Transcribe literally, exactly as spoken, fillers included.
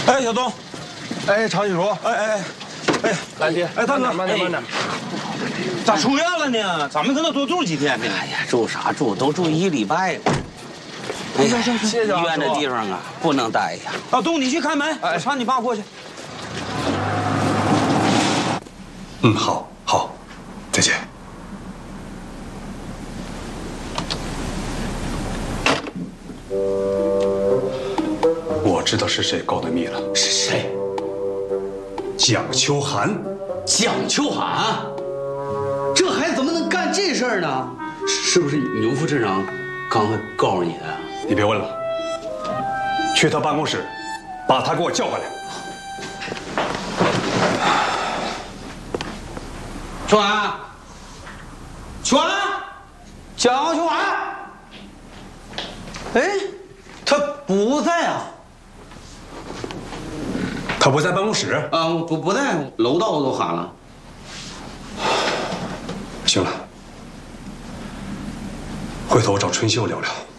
哎，小东， 哎，常记主， 哎哎哎，哎， 来弟， 哎，大哥， 慢点慢点。 咋出院了呢？咱们可能多住几天呢。 哎呀，住啥住？都住一礼拜了。哎呀， 谢谢医院这地方啊，不能待呀。 老东，你去开门，我搀你爸过去。 嗯，好，好，再见。我知道是谁告的密了， 是谁？ 蒋秋寒。 蒋秋寒？这孩子怎么能干这事儿呢？是不是牛副镇长刚才告诉你的？ 你别问了，去他办公室，把他给我叫回来。 秋寒，秋寒，蒋秋寒。哎，他不在啊。 他不在办公室？ 啊，不不在，楼道我都喊了。 行了，回头我找春秀聊聊。